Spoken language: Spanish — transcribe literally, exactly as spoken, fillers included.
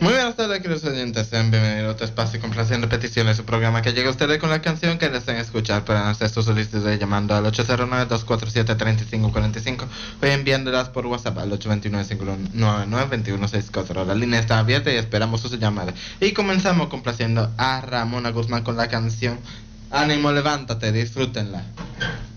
Muy buenas tardes, queridos oyentes, sean bienvenidos a otro espacio complaciendo peticiones, su programa que llega a ustedes con la canción que deseen escuchar. Pueden hacer sus solicitudes llamando al ocho cero nueve, dos cuatro siete, tres cinco cuatro cinco o enviándolas por WhatsApp al ocho dos nueve, cinco nueve nueve, dos uno seis cuatro. La línea está abierta y esperamos sus llamadas. Y comenzamos complaciendo a Ramona Guzmán con la canción Ánimo, levántate, disfrútenla.